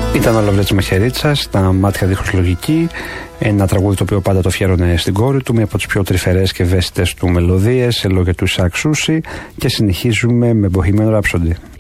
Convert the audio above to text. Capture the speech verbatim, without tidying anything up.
Ήταν ο Λαβρέτης Μαχαιρίτσας, τα μάτια δίχως λογική, ένα τραγούδι το οποίο πάντα το αφιέρωνε στην κόρη του, μία από τις πιο τρυφερές και ευαίσθητες του μελωδίες, σε λόγια του Ισακ Σούσι, και συνεχίζουμε με Bohemian Rhapsody.